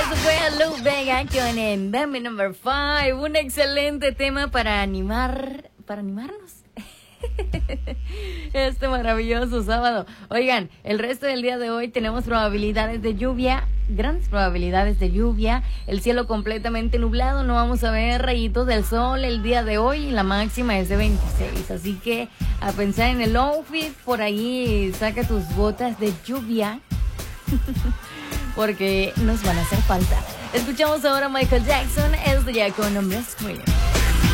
fue a Lou Bega con el Dame Number 5. Un excelente tema para animarnos. Este maravilloso sábado. Oigan, el resto del día de hoy tenemos probabilidades de lluvia, grandes probabilidades de lluvia, el cielo completamente nublado, no vamos a ver rayitos del sol el día de hoy y la máxima es de 26, así que a pensar en el outfit, por ahí saca tus botas de lluvia porque nos van a hacer falta. Escuchamos ahora a Michael Jackson, esto ya con Hombres Queen.